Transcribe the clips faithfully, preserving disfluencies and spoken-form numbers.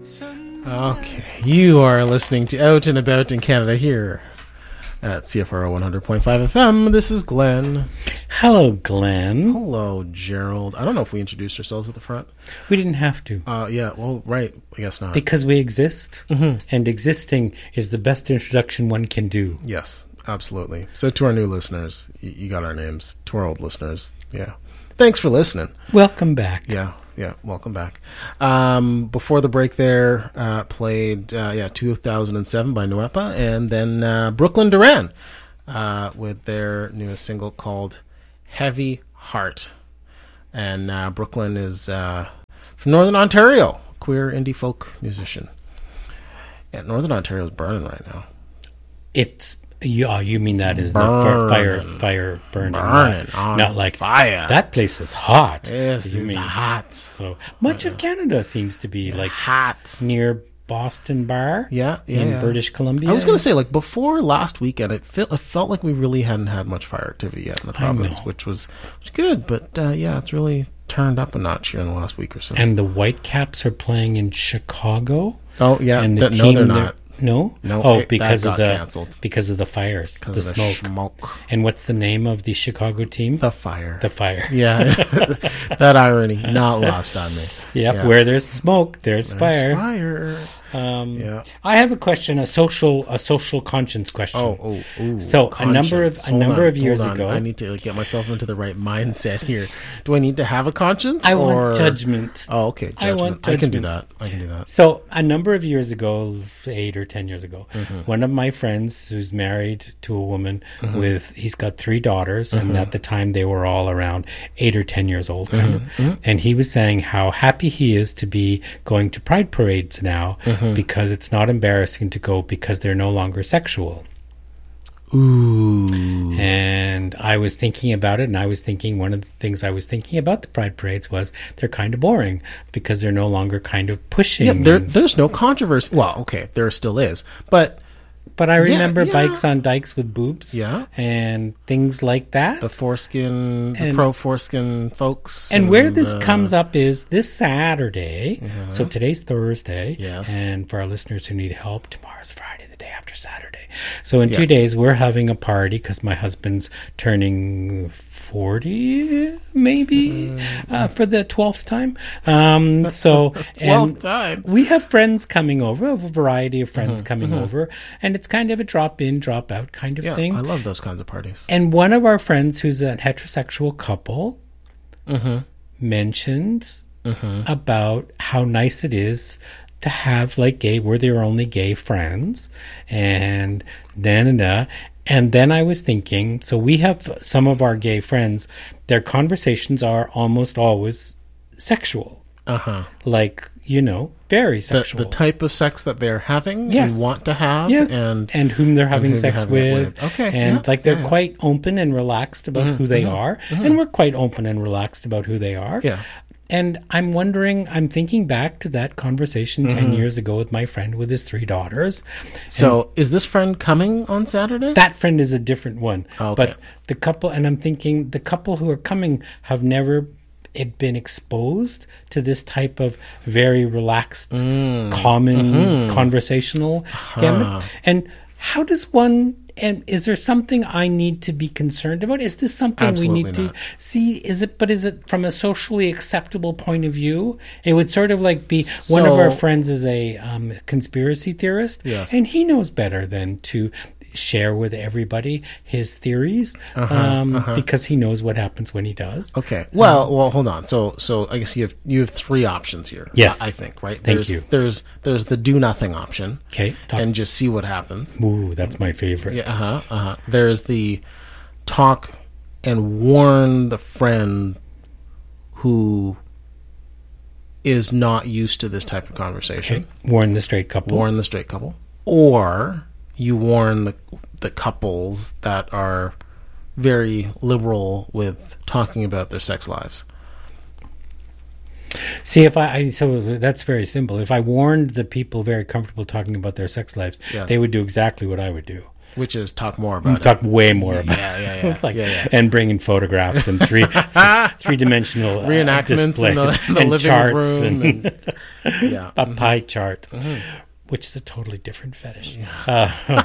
Okay, you are listening to Out and About in Canada here at C F R O one hundred point five F M. This is Glenn. Hello, Glenn. Hello, Gerald. I don't know if we introduced ourselves at the front. We didn't have to. Uh, yeah, well, right. I guess not. Because we exist, mm-hmm. and existing is the best introduction one can do. Yes, absolutely. So to our new listeners, you, you got our names. To our old listeners, yeah. Thanks for listening. Welcome back. Yeah. Yeah, welcome back. Um, before the break there, uh, played, uh, yeah, two thousand seven by Nuepa, and then uh, Brooklyn Duran uh, with their newest single called Heavy Heart. And uh, Brooklyn is uh, from Northern Ontario, queer indie folk musician. Yeah, Northern Ontario is burning right now. It's, yeah, you mean that is burning. the fire, fire burning. Burning not, on not like fire. That place is hot. Yes, you it's mean. hot. So much of Canada seems to be like hot. Near Boston Bar. Yeah, yeah in yeah. British Columbia. I was going to say, like, before last weekend, it felt, it felt like we really hadn't had much fire activity yet in the province, which was, which was good. But, uh, yeah, it's really turned up a notch here in the last week or so. And the Whitecaps are playing in Chicago. Oh, yeah. And the Th- team no, they're not. No? No, Oh, it, because that of got the canceled. because of the fires, the, the smoke. smoke. And what's the name of the Chicago team? The fire. The fire. Yeah. That irony, not lost on me. Yep. Yeah. Where there's smoke, there's, There's fire. fire. Um, Yeah. I have a question, a social, a social conscience question. Oh, oh, ooh, So a number of conscience. a Hold number on, of years hold on. ago, I need to get myself into the right mindset here. Do I need to have a conscience? I or... want judgment. Oh, okay. Judgment. I want I can do judgment. that. I can do that. So a number of years ago, eight or ten years ago, Mm-hmm. one of my friends who's married to a woman Mm-hmm. with, he's got three daughters, and at the time they were all around eight or ten years old, kind of. Mm-hmm. And he was saying how happy he is to be going to pride parades now Mm-hmm. because it's not embarrassing to go because they're no longer sexual. Ooh. And I was thinking about it, and I was thinking one of the things I was thinking about the pride parades was they're kind of boring because they're no longer kind of pushing. Yeah, there, and- there's no controversy. Well, okay, there still is. But But I remember yeah. bikes on dikes with boobs, Yeah. and things like that. the foreskin, the And- pro foreskin folks. And where this uh, comes up is this Saturday. So today's Thursday. Yes. And for our listeners who need help, tomorrow's Friday, the day after Saturday. So in Yeah. two days, we're having a party because my husband's turning forty, maybe, uh, for the twelfth time. Um, so, and twelfth time. we have friends coming over, a variety of friends Mm-hmm, coming over, and it's kind of a drop in, drop out kind of Yeah, thing. I love those kinds of parties. And one of our friends who's a heterosexual couple Mm-hmm. mentioned about how nice it is to have like gay, we're their only gay friends, and da da da. And then I was thinking, so we have some of our gay friends, their conversations are almost always sexual. Uh-huh. Like, you know, very The, sexual. the type of sex that they're having Yes. and want to have. Yes, And, and, whom they're having who they're sex having it with. with. Okay, And yeah, like they're yeah, yeah. quite open and relaxed about who they are. And we're quite open and relaxed about who they are. Yeah. And I'm wondering, I'm thinking back to that conversation ten years ago with my friend with his three daughters. So is this friend coming on Saturday? That friend is a different one. Okay. But the couple, and I'm thinking the couple who are coming have never it been exposed to this type of very relaxed, common conversational gamut. And how does one, and is there something I need to be concerned about? Is this something Absolutely we need not. to see? Is it, but is it from a socially acceptable point of view? It would sort of like be one of So- our friends is a um, conspiracy theorist, Yes. and he knows better than to share with everybody his theories Uh-huh, um, because he knows what happens when he does. Okay. Well, well, hold on. So, so I guess you have you have three options here. Yes. I think right. Thank there's, you. There's there's the do nothing option. Okay, talk. And just see what happens. Ooh, that's my favorite. Yeah. Uh huh. Uh huh. There's the talk and warn the friend who is not used to this type of conversation. Okay. Warn the straight couple. Warn the straight couple, or you warn the the couples that are very liberal with talking about their sex lives. See, if I, I so that's very simple. If I warned the people very comfortable talking about their sex lives, Yes. they would do exactly what I would do. Which is talk more about it. Talk way more about Yeah, it. yeah, yeah. like, yeah, yeah. And bringing photographs and three three dimensional uh, Reenactments display in the, in the and living charts room. and, And, yeah. a pie chart, which is a totally different fetish. Uh,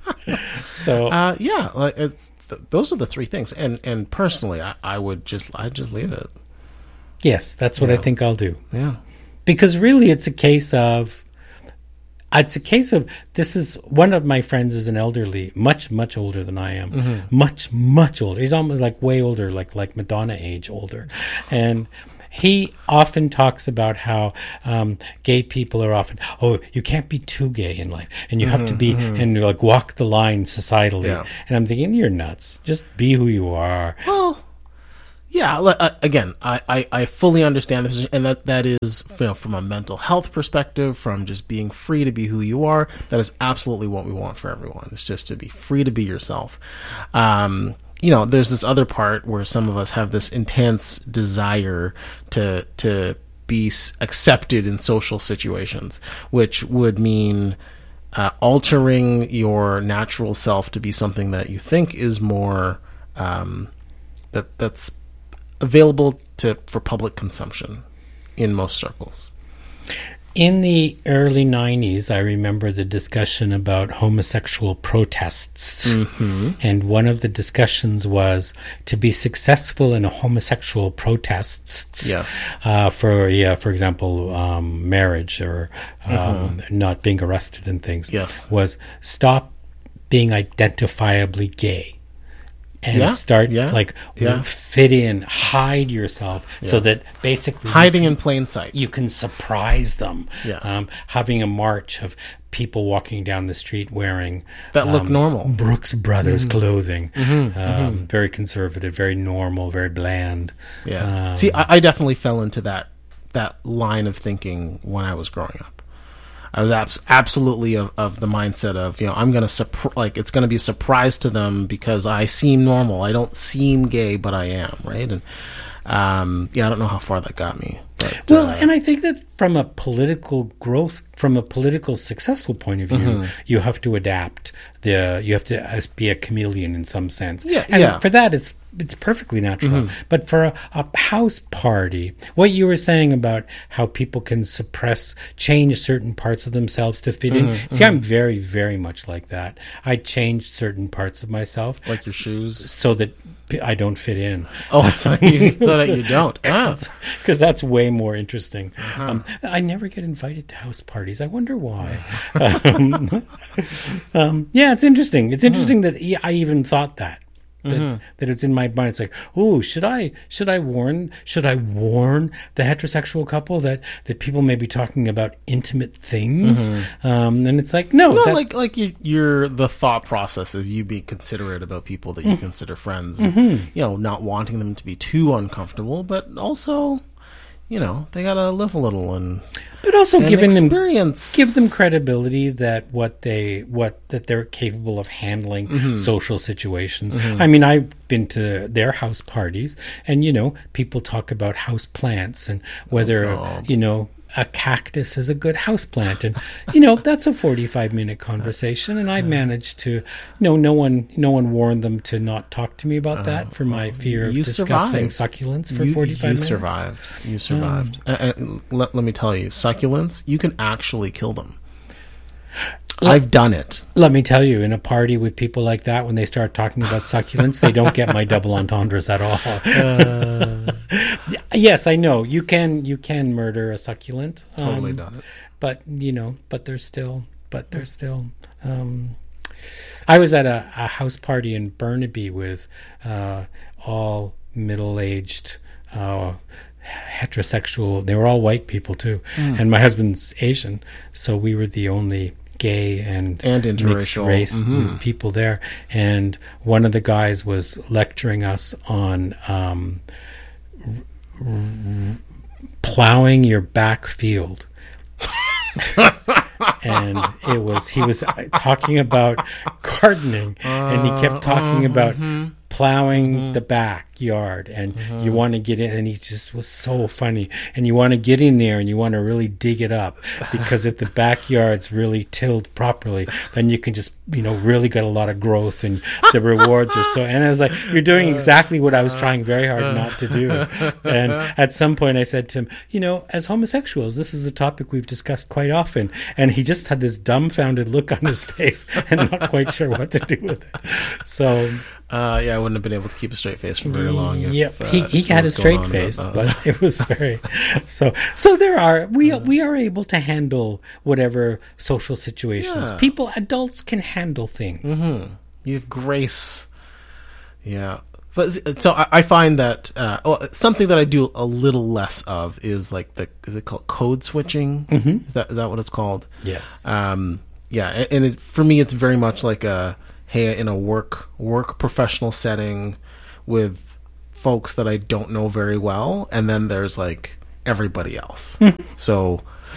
so Uh, yeah, like it's th- those are the three things. And and personally, I, I would just I'd just leave it. yes, that's what I Yeah. think I'll do. Yeah. Because really, it's a case of. It's a case of this is one of my friends is an elderly, much much older than I am, Mm-hmm. much much older. He's almost like way older, like like Madonna age older, and he often talks about how um, gay people are often oh you can't be too gay in life, and you have to be and like walk the line societally. Mm-hmm, Yeah. And I'm thinking you're nuts. Just be who you are. Well, yeah. li- uh, Again, I, I, I fully understand the position, and that that is, you know, from a mental health perspective, from just being free to be who you are. That is absolutely what we want for everyone. It's just to be free to be yourself. Um, you know, there's this other part where some of us have this intense desire to to be s- accepted in social situations, which would mean uh, altering your natural self to be something that you think is more um, that that's available to for public consumption in most circles. In the early nineties, I remember the discussion about homosexual protests. Mm-hmm. And one of the discussions was to be successful in a homosexual protests Yes. uh, for, yeah, for example, um, marriage or um, Mm-hmm. not being arrested and things, Yes. was stop being identifiably gay. And Yeah, start yeah, like yeah. fit in, hide yourself, so Yes. that basically Hiding in plain sight. you can surprise them. Yes. Um, having a march of people walking down the street wearing That look um, normal. Brooks Brothers Mm-hmm. clothing, um, very conservative, very normal, very bland. Yeah. Um, See, I, I definitely fell into that that line of thinking when I was growing up. I was abs- absolutely of, of the mindset of, you know, I'm going to surprise, like, it's going to be a surprise to them because I seem normal. I don't seem gay, but I am, right? And, um, yeah, I don't know how far that got me. But, Well, uh, and I think that from a political growth, from a political successful point of view, Mm-hmm. you have to adapt. The you have to uh, be a chameleon in some sense. Yeah, and yeah. for that, it's it's perfectly natural. But for a, a house party, what you were saying about how people can suppress, change certain parts of themselves to fit in. See, I'm very, very much like that. I changed certain parts of myself, like your shoes. so that I don't fit in. Oh, so, you, so that you don't. Ah. Because that's way more interesting. Um, I never get invited to house parties. I wonder why. um, um, yeah, it's interesting. It's interesting that e- I even thought that. That, that it's in my mind. It's like, oh, should I should I warn should I warn the heterosexual couple that, that people may be talking about intimate things? Um, and it's like, no, No, that- like like you, you're the thought process is you be considerate about people that you consider friends. And, Mm-hmm. you know, not wanting them to be too uncomfortable, but also, you know, they gotta live a little and, but also and giving them experience. give them credibility that what they what that they're capable of handling Mm-hmm. social situations. I mean, I've been to their house parties, and you know, people talk about house plants and whether Oh, you know a cactus is a good house plant, and you know that's a forty-five minute conversation. And I managed to, no, no one, no one warned them to not talk to me about that for my fear of you discussing survived. succulents for you, forty-five you minutes. survived. You survived. Uh, uh, let, let me tell you, succulents, you can actually kill them. I've done it. Let me tell you, in a party with people like that, when they start talking about succulents, they don't get my double entendres at all. Uh, Yes, I know you can. You can murder a succulent. totally um, done it. But you know, but there's still, but there's still. Um, I was at a, a house party in Burnaby with uh, all middle-aged. Uh, heterosexual, they were all white people too, Mm. and my husband's Asian, so we were the only gay and, And mixed interracial. race Mhm. people there. And one of the guys was lecturing us on um, r- r- plowing your back field. And it was he was talking about gardening, and he kept talking about plowing the back. backyard and mm-hmm. you want to get in, and he just was so funny, and you want to get in there and you want to really dig it up, because if the backyard's really tilled properly, then you can just, you know, really get a lot of growth, and the rewards are so, and I was like, you're doing exactly what I was trying very hard not to do. And at some point I said to him, you know, as homosexuals, this is a topic we've discussed quite often, and he just had this dumbfounded look on his face and not quite sure what to do with it. So uh, yeah, I wouldn't have been able to keep a straight face for very long. If, yep, uh, he, he had a straight face, but it was very so. So there are we yeah. we are able to handle whatever social situations. Yeah. People, adults can handle things. Mm-hmm. You have grace. Yeah. But so I, I find that uh, well, something that I do a little less of is like the is it called code switching? Mm-hmm. Is that is that what it's called? Yes. Um, yeah, and, and it, for me, it's very much like a hey, in a work work professional setting with folks that I don't know very well, and then there's like everybody else. So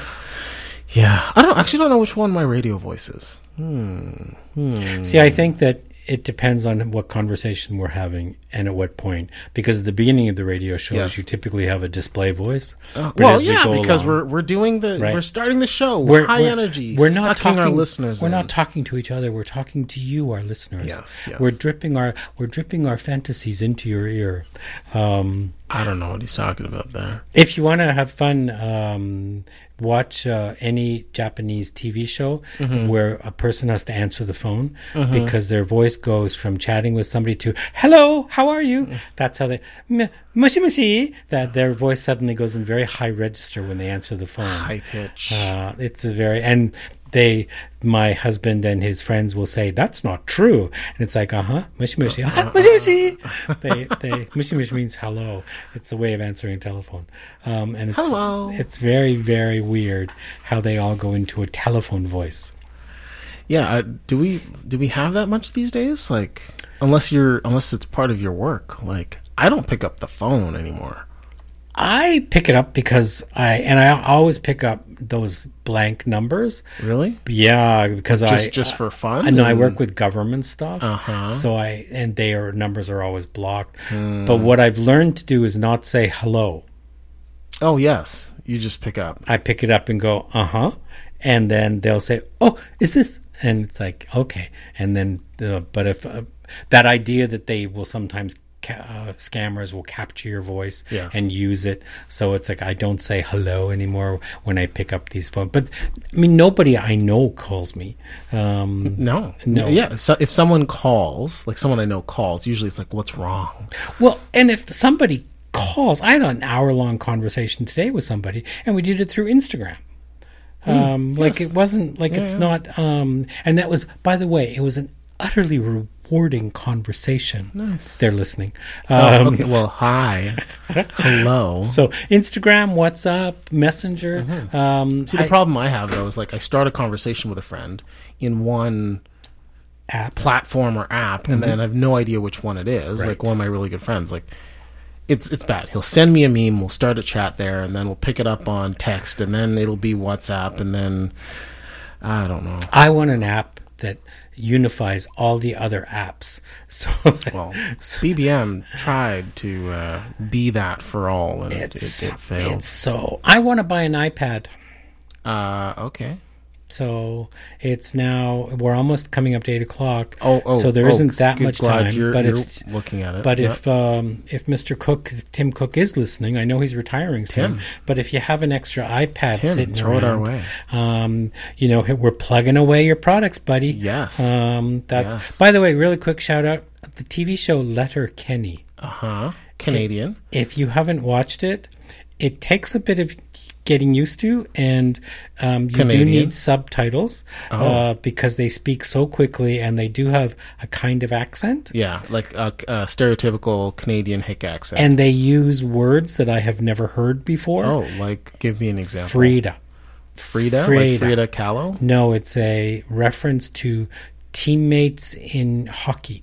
yeah, I don't actually don't know which one my radio voice is. Hmm. Hmm. See, I think that it depends on what conversation we're having and at what point. Because at the beginning of the radio shows, yes. you typically have a display voice. Uh, well, yeah, we because along, we're we're doing the right? we're starting the show. We're, high we're, energy. We're not sucking talking our listeners. We're in. not talking to each other. We're talking to you, our listeners. Yes, yes. We're dripping our we're dripping our fantasies into your ear. Um, I don't know what he's talking about there. If you want to have fun, um, watch uh, any Japanese T V show mm-hmm. where a person has to answer the phone mm-hmm. because their voice goes from chatting with somebody to "Hello, how are you?" Mm-hmm. That's how they "Mushi mushi." That their voice suddenly goes in very high register when they answer the phone. High pitch. Uh, it's a very and. They, my husband and his friends will say, "That's not true," and it's like, "Uh huh, mushi mushi, uh, mushi mushi." They, they, mushi mushi means hello. It's a way of answering telephone, um, and it's, hello. It's very, very weird how they all go into a telephone voice. Yeah, uh, do we do we have that much these days? Like, unless you're unless it's part of your work. Like, I don't pick up the phone anymore. I pick it up because I and I always pick up those blank numbers. Really? Yeah, because just, I just for fun. I know I work with government stuff, uh-huh. so I and their numbers are always blocked. Hmm. But what I've learned to do is not say hello. Oh yes, you just pick up. I pick it up and go uh huh, and then they'll say, "Oh, is this?" And it's like okay, and then uh, but if uh, that idea that they will sometimes. Uh, scammers will capture your voice yes. and use it, so it's like I don't say hello anymore when I pick up these phones. But I mean, nobody I know calls me. Um, no, no, yeah. If, so, if someone calls, like someone I know calls, usually it's like, "What's wrong?" Well, and if somebody calls, I had an hour-long conversation today with somebody, and we did it through Instagram. Um, mm, like yes. It wasn't like yeah, it's yeah. not. Um, and that was, by the way, it was an utterly rewarding conversation. Nice. They're listening. Um, oh, okay. Well, hi. Hello. So Instagram, WhatsApp, Messenger. Mm-hmm. Um, See, the I, problem I have, though, is like I start a conversation with a friend in one app, platform or app, mm-hmm. and then I have no idea which one it is. Right. Like one of my really good friends, like it's it's bad. He'll send me a meme, we'll start a chat there, and then we'll pick it up on text, and then it'll be WhatsApp, and then I don't know. I want an app that unifies all the other apps. So, well, so B B M tried to uh, be that for all, and it, it, it failed. It's so I want to buy an iPad. Uh, okay. So it's now we're almost coming up to eight o'clock. Oh, oh, so there oh, isn't that much time. You're, but you're it's looking at it. But yep. if um, if Mister Cook, if Tim Cook is listening, I know he's retiring soon. Tim. But if you have an extra iPad Tim, sitting throw around, it our way. Um, you know, we're plugging away your products, buddy. Yes. Um, that's. Yes. By the way, really quick shout out the T V show Letterkenny. Uh huh. Canadian. If you haven't watched it, it takes a bit of getting used to, and um, you Canadian. do need subtitles oh. uh, because they speak so quickly, and they do have a kind of accent. Yeah, like a, a stereotypical Canadian hick accent. And they use words that I have never heard before. Oh, like, give me an example. Frida. Frida? Frida. Like Frida Kahlo? No, it's a reference to teammates in hockey.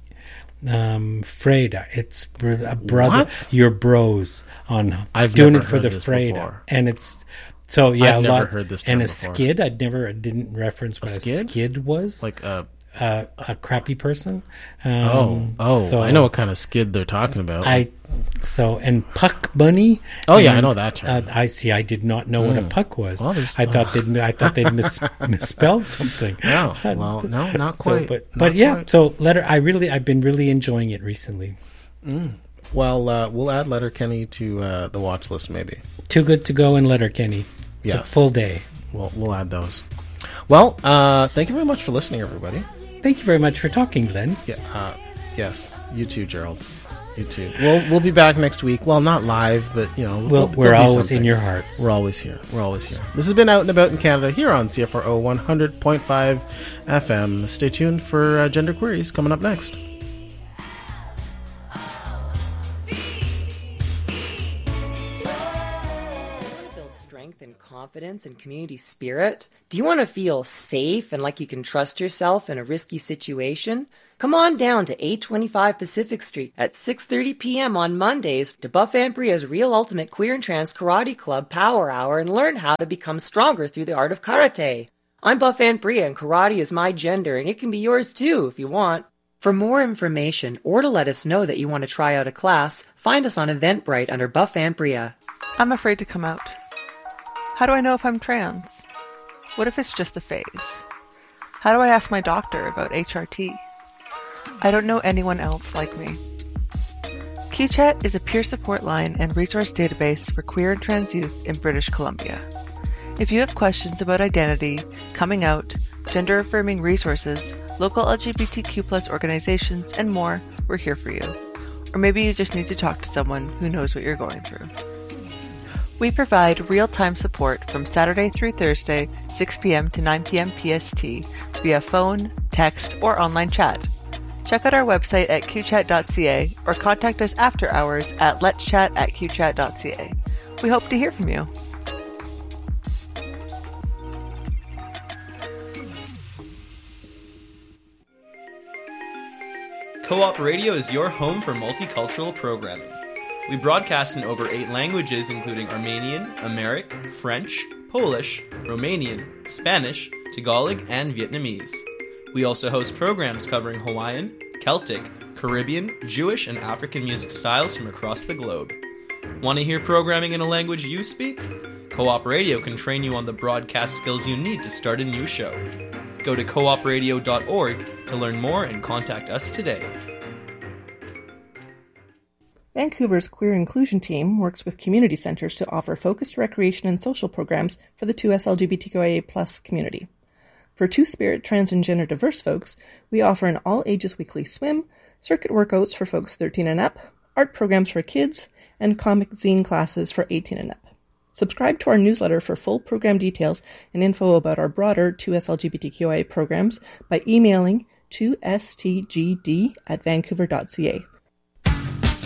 Um, Freda. It's a brother. What? Your bros on I've doing never it for heard the this Freda, before. and it's so yeah. I've a never lot, heard this term and a before. skid. I'd never I didn't reference what a skid, a skid was. Like a uh, a crappy person. Um, oh oh. so I know what kind of skid they're talking about. I So, and puck bunny. Oh, yeah, I and, know that term. Uh, I see. I did not know what a puck was. Well, there's- I thought they'd. I thought they'd mis- misspelled something. No, well, no, not So, quite. but Not but yeah. quite. So letter. I really. I've been really enjoying it recently. Well, uh, we'll add Letterkenny to uh, the watch list, maybe. Too Good to Go and Letterkenny. It's a Yes. full day. We'll, we'll add those. Well, uh, thank you very much for listening, everybody. Thank you very much for talking, Glenn. Yeah, uh, yes, you too, Gerald. You too. We'll we'll be back next week. Well, not live, but you know, We'll, there'll- we're there'll be always something. in your hearts. We're always here. We're always here. This has been Out and About in Canada here on C F R O one hundred point five F M. Stay tuned for uh, Gender Queries coming up next. Build strength and confidence and community spirit? Do you want to feel safe and like you can trust yourself in a risky situation? Come on down to eight twenty-five Pacific Street at six thirty p.m. on Mondays to Buff Ambria's Real Ultimate Queer and Trans Karate Club Power Hour and learn how to become stronger through the art of karate. I'm Buff Ambria and karate is my gender and it can be yours too if you want. For more information or to let us know that you want to try out a class, find us on Eventbrite under Buff Ambria. I'm afraid to come out. How do I know if I'm trans? What if it's just a phase? How do I ask my doctor about H R T? I don't know anyone else like me. QChat is a peer support line and resource database for queer and trans youth in British Columbia. If you have questions about identity, coming out, gender-affirming resources, local L G B T Q plus organizations, and more, we're here for you. Or maybe you just need to talk to someone who knows what you're going through. We provide real-time support from Saturday through Thursday, six p.m. to nine p.m. P S T, via phone, text, or online chat. Check out our website at q chat dot c a or contact us after hours at lets chat at q chat dot c a. We hope to hear from you. Co-op Radio is your home for multicultural programming. We broadcast in over eight languages, including Armenian, Amharic, French, Polish, Romanian, Spanish, Tagalog, and Vietnamese. We also host programs covering Hawaiian, Celtic, Caribbean, Jewish, and African music styles from across the globe. Want to hear programming in a language you speak? Co-op Radio can train you on the broadcast skills you need to start a new show. Go to co op radio dot org to learn more and contact us today. Vancouver's Queer Inclusion Team works with community centres to offer focused recreation and social programs for the two S L G B T Q I A plus community. For Two-Spirit, trans and gender diverse folks, we offer an all-ages weekly swim, circuit workouts for folks thirteen and up, art programs for kids, and comic zine classes for eighteen and up. Subscribe to our newsletter for full program details and info about our broader two S L G B T Q I A programs by emailing two s t g d at vancouver dot c a.